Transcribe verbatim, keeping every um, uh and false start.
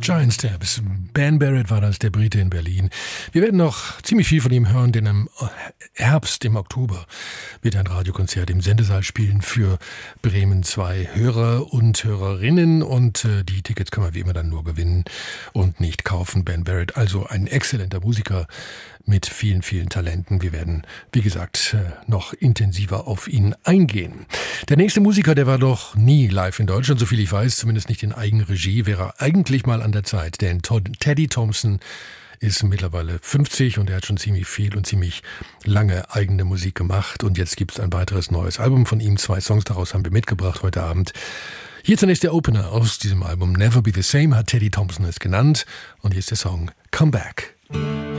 Giant Steps. Ben Barrett war das, der Brite in Berlin. Wir werden noch ziemlich viel von ihm hören, denn im Herbst, im Oktober, wird ein Radiokonzert im Sendesaal spielen für Bremen zwei Hörer und Hörerinnen. Und äh, die Tickets kann man wie immer dann nur gewinnen und nicht kaufen. Ben Barrett, also ein exzellenter Musiker mit vielen, vielen Talenten. Wir werden, wie gesagt, noch intensiver auf ihn eingehen. Der nächste Musiker, der war doch nie live in Deutschland, soviel ich weiß, zumindest nicht in Eigenregie, wäre eigentlich mal an der Zeit. Denn Teddy Thompson ist mittlerweile fünfzig und er hat schon ziemlich viel und ziemlich lange eigene Musik gemacht. Und jetzt gibt es ein weiteres neues Album von ihm. Zwei Songs daraus haben wir mitgebracht heute Abend. Hier zunächst der Opener aus diesem Album. Never Be the Same hat Teddy Thompson es genannt. Und hier ist der Song Come Back.